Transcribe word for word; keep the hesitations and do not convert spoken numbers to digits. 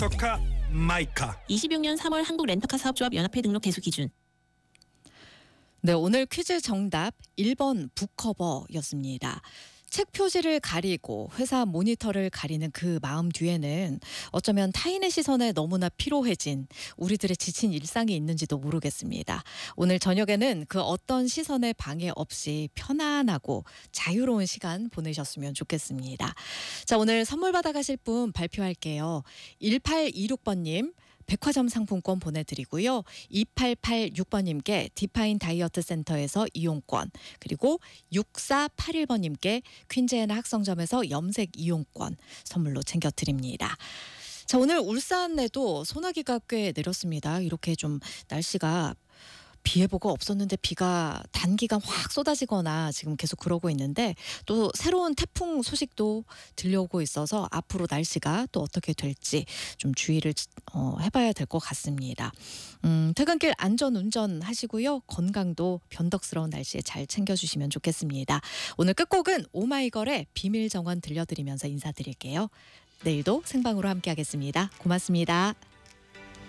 렌터카 마이카. 이십육 년 삼월 한국 렌터카 사업조합 연합회 등록 개수 기준. 네, 오늘 퀴즈 정답 일 번 북커버였습니다. 책 표지를 가리고 회사 모니터를 가리는 그 마음 뒤에는 어쩌면 타인의 시선에 너무나 피로해진 우리들의 지친 일상이 있는지도 모르겠습니다. 오늘 저녁에는 그 어떤 시선에 방해 없이 편안하고 자유로운 시간 보내셨으면 좋겠습니다. 자, 오늘 선물 받아가실 분 발표할게요. 일팔이육 번님. 백화점 상품권 보내드리고요. 이팔팔육 번님께 디파인 다이어트 센터에서 이용권, 그리고 육사팔일 번님께 퀸즈앤 학성점에서 염색 이용권 선물로 챙겨드립니다. 자, 오늘 울산에도 소나기가 꽤 내렸습니다. 이렇게 좀 날씨가 비 예보가 없었는데 비가 단기간 확 쏟아지거나 지금 계속 그러고 있는데, 또 새로운 태풍 소식도 들려오고 있어서 앞으로 날씨가 또 어떻게 될지 좀 주의를 어, 해봐야 될 것 같습니다. 음, 퇴근길 안전 운전하시고요. 건강도 변덕스러운 날씨에 잘 챙겨주시면 좋겠습니다. 오늘 끝곡은 오마이걸의 비밀정원 들려드리면서 인사드릴게요. 내일도 생방으로 함께하겠습니다. 고맙습니다.